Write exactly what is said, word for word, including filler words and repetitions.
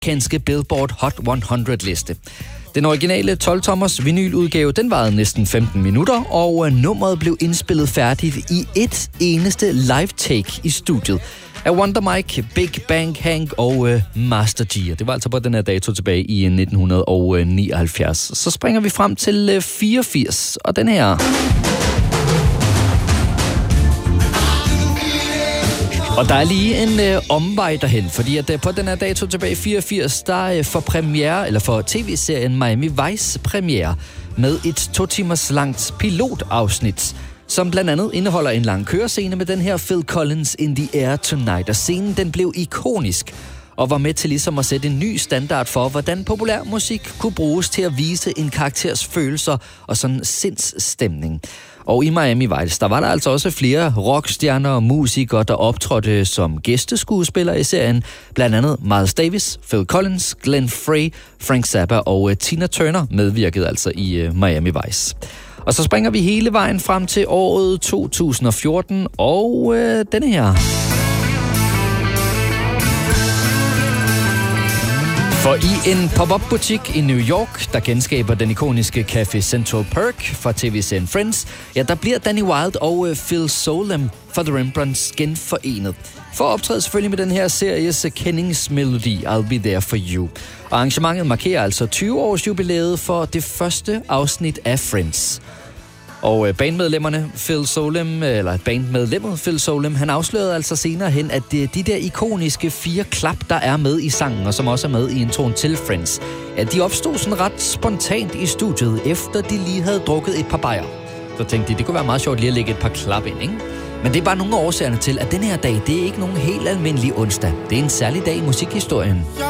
amerikanske Billboard Hot hundrede-liste. Den originale tolv-tommers vinyludgave, den varede næsten femten minutter, og nummeret blev indspillet færdigt i et eneste live-take i studiet af Wonder Mike, Big Bang Hank og uh, Master G. Og det var altså på den her dato tilbage i nitten nioghalvfjerds. Så springer vi frem til uh, fireogfirs, og den her... Og der er lige en øh, omvej derhen, fordi at øh, på den her dato tilbage i fireogfirs, der øh, for premiere, eller for tv-serien Miami Vice premiere med et to timers langt pilotafsnit, som blandt andet indeholder en lang kørescene med den her Phil Collins In the Air Tonight. Og scenen, den blev ikonisk og var med til ligesom at sætte en ny standard for, hvordan populær musik kunne bruges til at vise en karakters følelser og sådan sindsstemning. Og i Miami Vice, der var der altså også flere rockstjerner og musikere, der optrådte som gæsteskuespillere i serien. Blandt andet Miles Davis, Phil Collins, Glenn Frey, Frank Zappa og Tina Turner medvirkede altså i Miami Vice. Og så springer vi hele vejen frem til året to tusind og fjorten, og øh, denne her... For i en pop-up-butik i New York, der genskaber den ikoniske Café Central Perk fra tv-serien Friends, ja, der bliver Danny Wilde og Phil Solem fra The Rembrandts genforenet. For at optræde selvfølgelig med den her series kendingsmelodi, I'll Be There For You. Og arrangementet markerer altså tyve års jubilæet for det første afsnit af Friends. Og bandmedlemmerne, Phil Solem, eller bandmedlemmet Phil Solem, han afslørede altså senere hen, at de der ikoniske fire klap, der er med i sangen, og som også er med i introen til Friends, at de opstod sådan ret spontant i studiet, efter de lige havde drukket et par bajer. Så tænkte de, det kunne være meget sjovt lige at lægge et par klap ind, ikke? Men det er bare nogle af årsagerne til, at den her dag, det er ikke nogen helt almindelig onsdag. Det er en særlig dag i musikhistorien.